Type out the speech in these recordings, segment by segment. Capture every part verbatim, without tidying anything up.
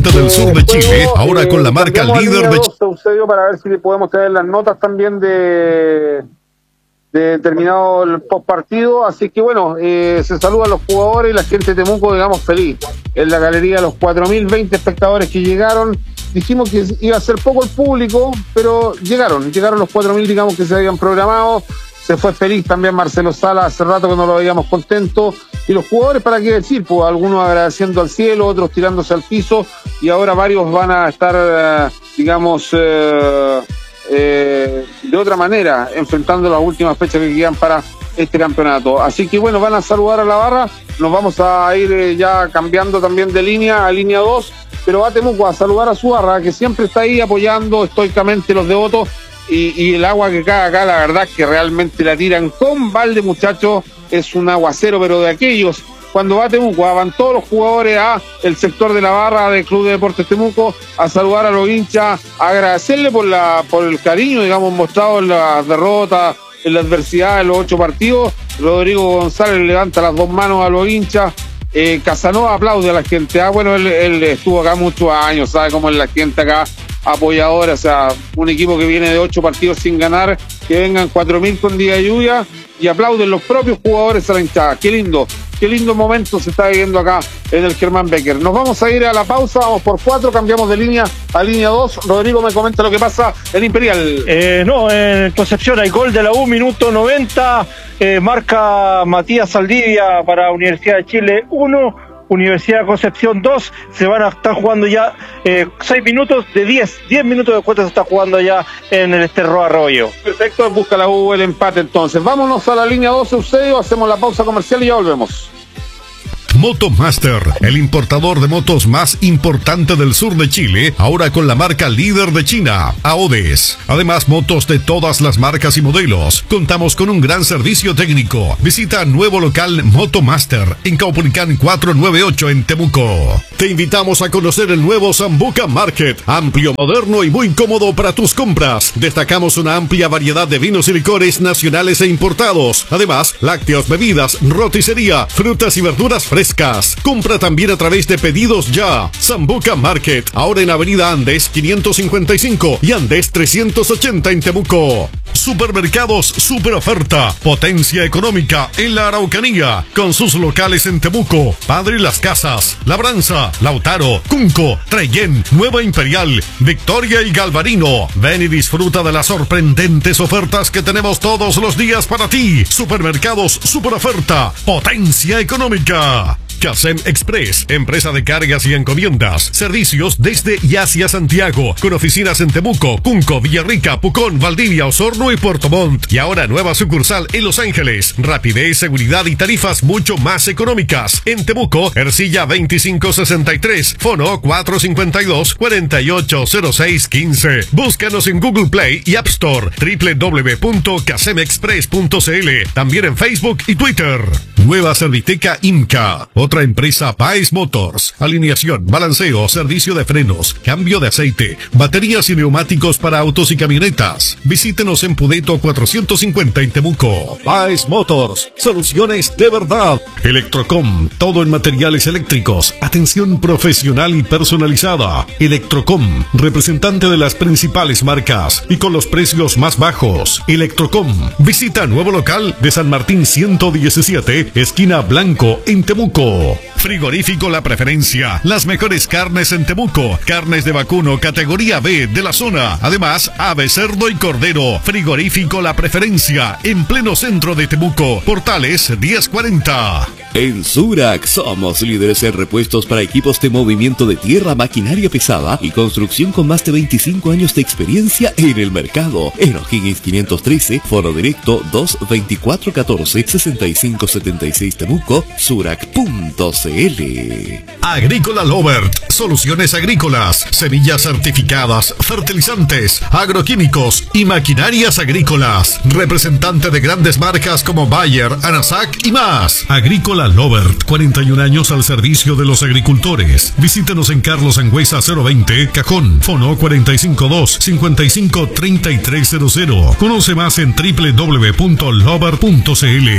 del sur de Chile, ahora con la marca líder de Chile. Para ver si podemos tener las notas también de, de terminado el post partido. Así que bueno, eh, se saludan los jugadores y la gente de Temuco, digamos, feliz. En la galería, los cuatro mil veinte espectadores que llegaron. Dijimos que iba a ser poco el público, pero llegaron, llegaron los cuatro mil, digamos, que se habían programado. Se fue feliz también Marcelo Sala, hace rato que no lo veíamos contento. Y los jugadores, ¿para qué decir? Pues algunos agradeciendo al cielo, otros tirándose al piso, y ahora varios van a estar, eh, digamos, eh, eh, de otra manera, enfrentando las últimas fechas que quedan para este campeonato. Así que bueno, van a saludar a la barra, nos vamos a ir eh, ya cambiando también de línea a línea dos, pero va Temuco a saludar a su barra, que siempre está ahí apoyando estoicamente los devotos. Y, y el agua que cae acá, la verdad que realmente la tiran con balde, muchachos. Es un aguacero, pero de aquellos. Cuando va Temuco, van todos los jugadores a el sector de la barra del Club de Deportes Temuco a saludar a los hinchas, a agradecerle por la por el cariño, digamos, mostrado en las derrotas, en la adversidad, en los ocho partidos. Rodrigo González levanta las dos manos a los hinchas. Eh, Casanova aplaude a la gente. Ah, bueno, él, él estuvo acá muchos años, sabe cómo es la gente acá apoyadora, o sea, un equipo que viene de ocho partidos sin ganar, que vengan cuatro mil con día de lluvia y aplauden los propios jugadores a la hinchada. Qué lindo, qué lindo momento se está viviendo acá en el Germán Becker. Nos vamos a ir a la pausa, vamos por cuatro, cambiamos de línea a línea dos. Rodrigo me comenta lo que pasa en Imperial. Eh, no, en Concepción hay gol de la U, minuto noventa, eh, marca Matías Saldivia para Universidad de Chile uno, Universidad de Concepción dos. Se van a estar jugando ya eh, seis minutos de diez, diez minutos después se está jugando ya en el Esterro Arroyo. Perfecto, busca la U el empate entonces. Vámonos a la línea doce, Eusebio, hacemos la pausa comercial y ya volvemos. Motomaster, el importador de motos más importante del sur de Chile, ahora con la marca líder de China, Aodes. Además, motos de todas las marcas y modelos. Contamos con un gran servicio técnico. Visita nuevo local Motomaster en Caupolicán cuatrocientos noventa y ocho en Temuco. Te invitamos a conocer el nuevo Sambuca Market, amplio, moderno y muy cómodo para tus compras. Destacamos una amplia variedad de vinos y licores nacionales e importados. Además, lácteos, bebidas, roticería, frutas y verduras frescas. Compra también a través de Pedidos Ya. Sambuca Market, ahora en Avenida Andes quinientos cincuenta y cinco y Andes trescientos ochenta en Temuco. Supermercados Super Oferta, potencia económica en la Araucanía, con sus locales en Temuco, Padre Las Casas, Labranza, Lautaro, Cunco, Trellén, Nueva Imperial, Victoria y Galvarino. Ven y disfruta de las sorprendentes ofertas que tenemos todos los días para ti. Supermercados Super Oferta, potencia económica. Casem Express, empresa de cargas y encomiendas. Servicios desde y hacia Santiago, con oficinas en Temuco, Cunco, Villarrica, Pucón, Valdivia, Osorno y Puerto Montt. Y ahora nueva sucursal en Los Ángeles. Rapidez, seguridad y tarifas mucho más económicas. En Temuco, Ercilla veinticinco sesenta y tres, Fono cuatro cinco dos, cuatro ocho cero seis uno cinco. Búscanos en Google Play y App Store, doble u doble u doble u punto casem express punto c l. También en Facebook y Twitter. Nueva Serviteca Imca, otra empresa Paes Motors. Alineación, balanceo, servicio de frenos, cambio de aceite, baterías y neumáticos para autos y camionetas. Visítenos en Pudeto cuatrocientos cincuenta en Temuco. Paes Motors, soluciones de verdad. Electrocom, todo en materiales eléctricos, atención profesional y personalizada. Electrocom, representante de las principales marcas y con los precios más bajos. Electrocom, visita nuevo local de San Martín ciento diecisiete, esquina Blanco en Temuco. Frigorífico La Preferencia, las mejores carnes en Temuco, carnes de vacuno categoría B de la zona, además ave, cerdo y cordero. Frigorífico La Preferencia, en pleno centro de Temuco, Portales diez cuarenta. En Surac somos líderes en repuestos para equipos de movimiento de tierra, maquinaria pesada y construcción con más de veinticinco años de experiencia en el mercado. En O'Higgins quinientos trece, foro directo dos veinticuatro catorce sesenta y cinco setenta y seis Temuco, surac punto c l. Agrícola Lovert, soluciones agrícolas, semillas certificadas, fertilizantes, agroquímicos y maquinarias agrícolas. Representante de grandes marcas como Bayer, Anasac y más. Agrícola Lovert, cuarenta y un años al servicio de los agricultores. Visítenos en Carlos Angüesa cero veinte, Cajón, Fono cuatro cinco dos, cinco cinco tres tres cero cero. Conoce más en doble u doble u doble u punto lovert punto c l.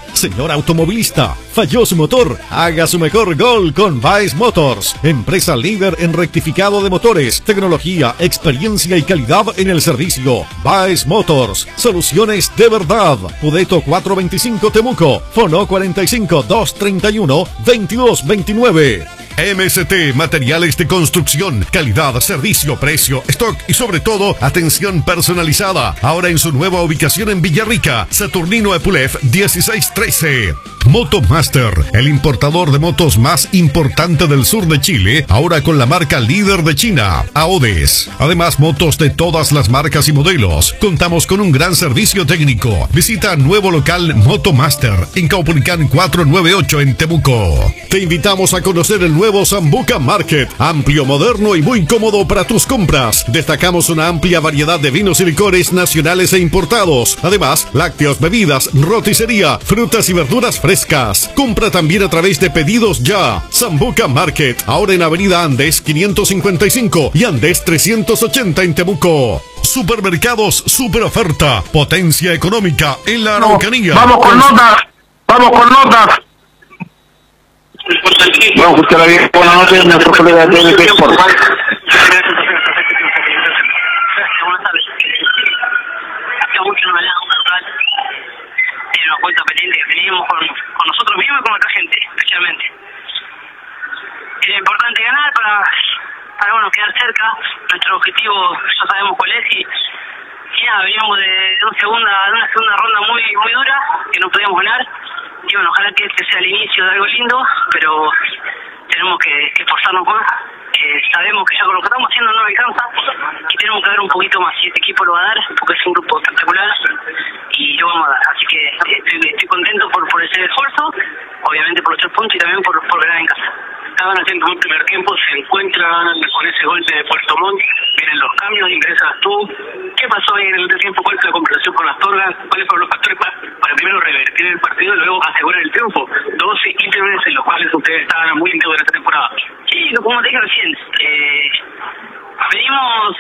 Señor automovilista, falló su motor. Haga su mejor gol con Baez Motors, empresa líder en rectificado de motores, tecnología, experiencia y calidad en el servicio. Baez Motors, soluciones de verdad. Pudeto cuatrocientos veinticinco Temuco, Fono cuarenta y cinco, doscientos treinta y uno, veintidós veintinueve. M S T Materiales de Construcción, calidad, servicio, precio, stock y sobre todo atención personalizada. Ahora en su nueva ubicación en Villarrica, Saturnino Epulef dieciséis trece. Motomaster, el importador de motos más importante del sur de Chile, ahora con la marca líder de China, AODES. Además, motos de todas las marcas y modelos. Contamos con un gran servicio técnico. Visita nuevo local Motomaster en Caupolicán cuatrocientos noventa y ocho en Temuco. Te invitamos a conocer el nuevo Sambuca Market, amplio, moderno y muy cómodo para tus compras. Destacamos una amplia variedad de vinos y licores nacionales e importados. Además, lácteos, bebidas, roticería, frutas y verduras frescas. Compra también a través de Pedidos Ya. Sambuca Market, ahora en Avenida Andes quinientos cincuenta y cinco y Andes trescientos ochenta en Temuco. Supermercados Super Oferta, potencia económica en la Araucanía. Vamos con notas, vamos con notas. Vamos a escuchar bien. Buenas noches, nuestro colega de T N T Sport. Una cuenta pendiente que teníamos con, con nosotros mismos y con otra gente, especialmente. Era importante ganar para, para bueno, quedar cerca. Nuestro objetivo ya sabemos cuál es y, y nada, veníamos de, de, una segunda, de una segunda ronda muy muy dura que no podíamos ganar. Y bueno, ojalá que este sea el inicio de algo lindo, pero tenemos que, que esforzarnos más. Que sabemos que ya con lo que estamos haciendo no alcanza y tenemos que dar un poquito más. Y este equipo lo va a dar porque es un grupo espectacular y lo vamos a dar. Así que estoy, estoy contento por, por ese esfuerzo, obviamente por los tres puntos y también por, por ganar en casa. Estaban haciendo un primer tiempo, se encuentran con ese gol de Puerto Montt, vienen los cambios, ingresas tú. ¿Qué pasó ahí en el otro tiempo? ¿Cuál fue la conversación con Astorga? ¿Cuáles fueron los factores para, para primero revertir el partido y luego asegurar el triunfo? Dos ítems en los cuales ustedes estaban muy limpios durante esta temporada. Sí, como te dije recién, eh, venimos